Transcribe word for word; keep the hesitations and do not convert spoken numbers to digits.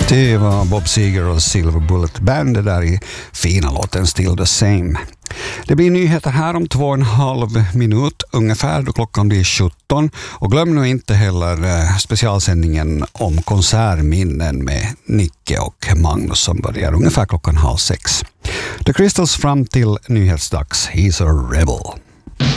Det var Bob Seger och Silver Bullet Band, det där i fina låten Still the Same. Det blir nyheter här om två och en halv minut ungefär då klockan blir sjutton. Och glöm nu inte heller specialsändningen om konsertminnen med Nicke och Magnus som börjar ungefär klockan halv sex. The Crystals fram till nyhetsdags. He's a rebel.